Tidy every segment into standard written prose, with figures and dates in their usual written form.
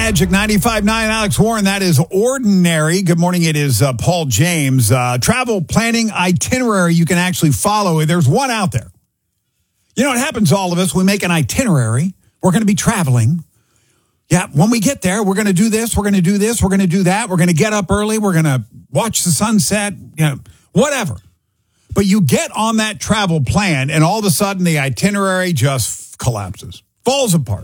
Magic 95.9, Alex Warren. That is Ordinary. Good morning. It is Paul James. Travel planning itinerary you can actually follow. There's one out there. You know, it happens to all of us. We make an itinerary. We're going to be traveling. Yeah, when we get there, we're going to do this. We're going to do this. We're going to do that. We're going to get up early. We're going to watch the sunset, whatever. But you get on that travel plan, and all of a sudden the itinerary just collapses, falls apart.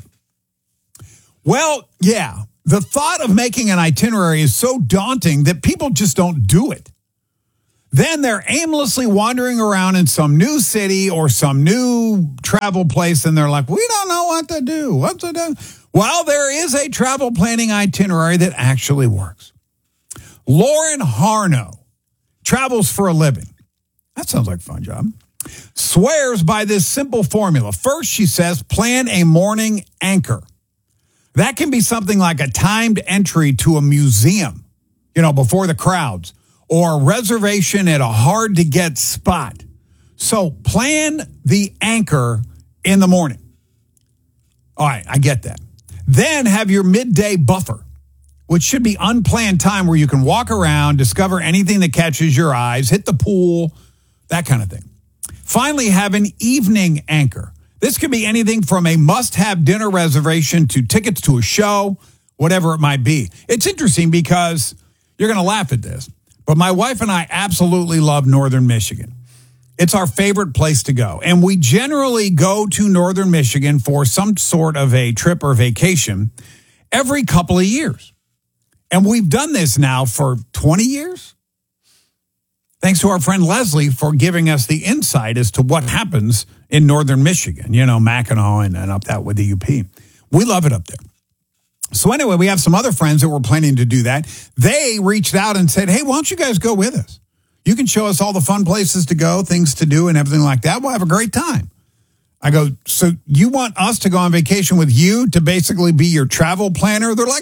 Well, yeah, the thought of making an itinerary is so daunting that people just don't do it. Then they're aimlessly wandering around in some new city or some new travel place, and they're like, we don't know what to do. What to do? Well, there is a travel planning itinerary that actually works. Lauren Harno travels for a living. That sounds like a fun job. Swears by this simple formula. First, she says, plan a morning anchor. That can be something like a timed entry to a museum, before the crowds, or a reservation at a hard-to-get spot. So plan the anchor in the morning. All right, I get that. Then have your midday buffer, which should be unplanned time where you can walk around, discover anything that catches your eyes, hit the pool, that kind of thing. Finally, have an evening anchor. This could be anything from a must-have dinner reservation to tickets to a show, whatever it might be. It's interesting because you're going to laugh at this, but my wife and I absolutely love Northern Michigan. It's our favorite place to go, and we generally go to Northern Michigan for some sort of a trip or vacation every couple of years. And we've done this now for 20 years. Thanks to our friend Leslie for giving us the insight as to what happens in Northern Michigan, Mackinac and up that with the UP. We love it up there. So anyway, we have some other friends that were planning to do that. They reached out and said, hey, why don't you guys go with us? You can show us all the fun places to go, things to do, and everything like that. We'll have a great time. I go, so you want us to go on vacation with you to basically be your travel planner? They're like,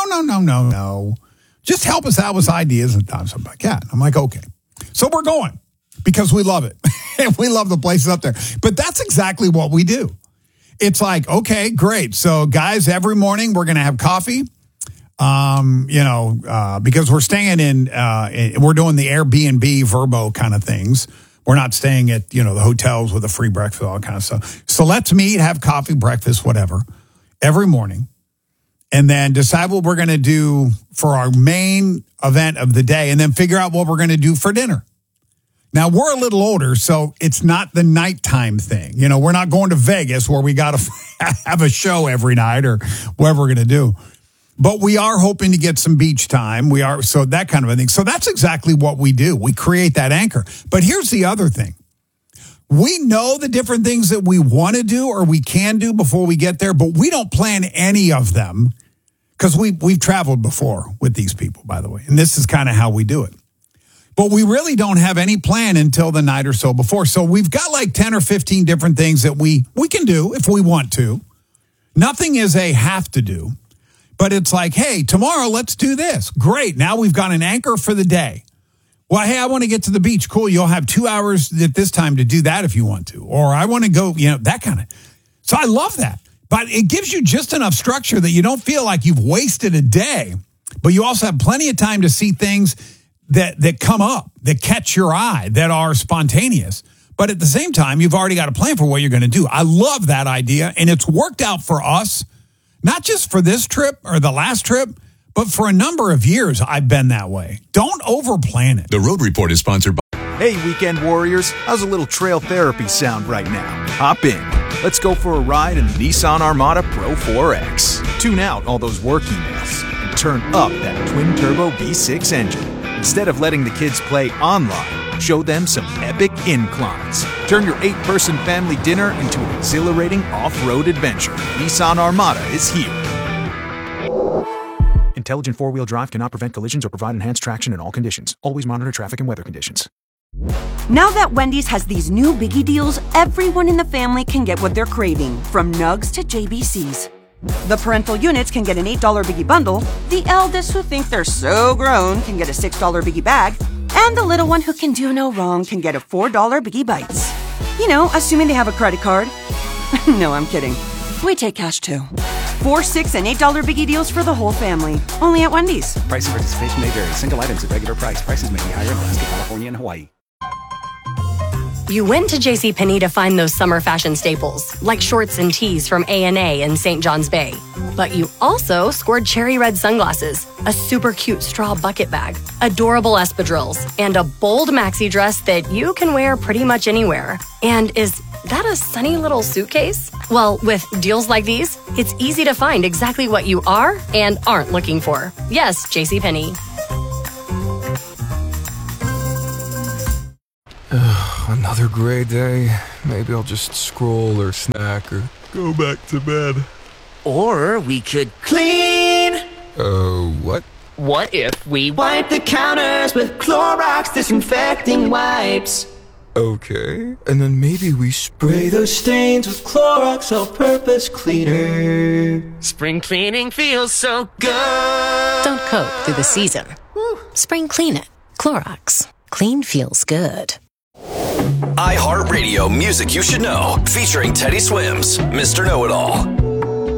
no. Just help us out with ideas and thoughts. I'm like, yeah. I'm like, okay. So we're going because we love it. And we love the places up there. But that's exactly what we do. It's like, okay, great. So guys, every morning we're going to have coffee. Because we're staying we're doing the Airbnb Vrbo kind of things. We're not staying at, the hotels with a free breakfast, all that kind of stuff. So let's meet, have coffee, breakfast, whatever, every morning. And then decide what we're going to do for our main event of the day and then figure out what we're going to do for dinner. Now, we're a little older, so it's not the nighttime thing. We're not going to Vegas where we got to have a show every night or whatever we're going to do. But we are hoping to get some beach time. So that kind of a thing. So that's exactly what we do. We create that anchor. But here's the other thing. We know the different things that we want to do or we can do before we get there, but we don't plan any of them because we've traveled before with these people, by the way. And this is kind of how we do it. But we really don't have any plan until the night or so before. So we've got like 10 or 15 different things that we can do if we want to. Nothing is a have to do. But it's like, hey, tomorrow, let's do this. Great. Now we've got an anchor for the day. Well, hey, I want to get to the beach. Cool. You'll have 2 hours at this time to do that if you want to. Or I want to go, that kind of. So I love that. But it gives you just enough structure that you don't feel like you've wasted a day. But you also have plenty of time to see things that come up, that catch your eye, that are spontaneous. But at the same time, you've already got a plan for what you're going to do. I love that idea. And it's worked out for us. Not just for this trip or the last trip, but for a number of years, I've been that way. Don't overplan it. The Road Report is sponsored by... Hey, weekend warriors. How's a little trail therapy sound right now? Hop in. Let's go for a ride in the Nissan Armada Pro 4X. Tune out all those work emails and turn up that twin-turbo V6 engine. Instead of letting the kids play online, show them some epic inclines. Turn your 8-person family dinner into an exhilarating off-road adventure. Nissan Armada is here. Intelligent four-wheel drive cannot prevent collisions or provide enhanced traction in all conditions. Always monitor traffic and weather conditions. Now that Wendy's has these new biggie deals, everyone in the family can get what they're craving, from nugs to JBCs. The parental units can get an $8 biggie bundle, the eldest who think they're so grown can get a $6 biggie bag, and the little one who can do no wrong can get a $4 biggie bites. Assuming they have a credit card. No, I'm kidding. We take cash too. 4, $6, and $8 biggie deals for the whole family. Only at Wendy's. Price and participation may vary. Single items at regular price. Prices may be higher in Alaska, California, and Hawaii. You went to JCPenney to find those summer fashion staples, like shorts and tees from A&A in St. John's Bay. But you also scored cherry red sunglasses, a super cute straw bucket bag, adorable espadrilles, and a bold maxi dress that you can wear pretty much anywhere. And is that a sunny little suitcase? Well, with deals like these, it's easy to find exactly what you are and aren't looking for. Yes, JCPenney. Another gray day. Maybe I'll just scroll or snack or go back to bed. Or we could clean. What? What if we wipe the counters with Clorox disinfecting wipes? Okay, and then maybe we spray those stains with Clorox all-purpose cleaner. Spring cleaning feels so good. Don't coat through the season. Spring clean it. Clorox. Clean feels good. iHeartRadio Music You Should Know, featuring Teddy Swims, Mr. Know-It-All.